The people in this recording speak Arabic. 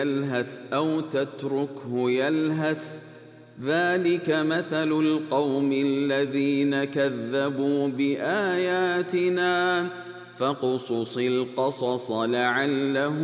يلهث أو تتركه يلهث ذلك مثل القوم الذين كذبوا بآياتنا فاقصص القصص لعلهم